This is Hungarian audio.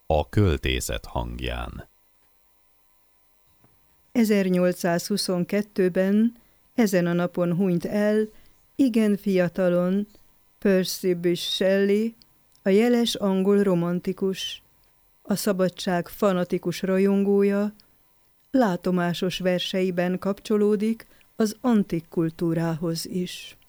A költészet hangján. 1822-ben ezen a napon hunyt el, igen fiatalon, Percy Bysshe Shelley, a jeles angol romantikus, a szabadság fanatikus rajongója, látomásos verseiben kapcsolódik az antik kultúrához is.